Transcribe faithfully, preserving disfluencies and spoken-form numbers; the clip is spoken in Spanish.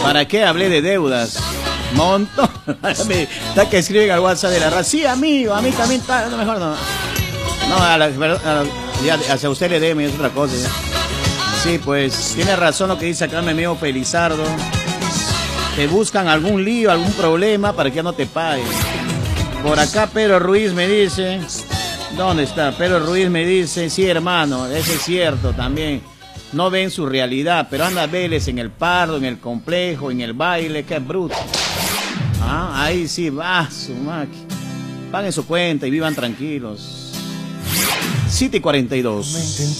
¿Para qué hablé de deudas? Montón. Está que escriben al WhatsApp de la radio. Sí, amigo, a mí también está. No, mejor no. No, a la, a la, ya, hacia usted le deme, es otra cosa. ¿eh? Sí, pues, tiene razón lo que dice acá mi amigo Felizardo. Te buscan algún lío, algún problema para que ya no te paguen. Por acá Pedro Ruiz me dice. ¿Dónde está? Pedro Ruiz me dice, sí, hermano, eso es cierto también. No ven su realidad, pero anda Vélez en el Pardo, en el complejo, en el baile, qué bruto. Ah, ahí sí, va, su máquina. Paguen su cuenta y vivan tranquilos. siete y cuarenta y dos.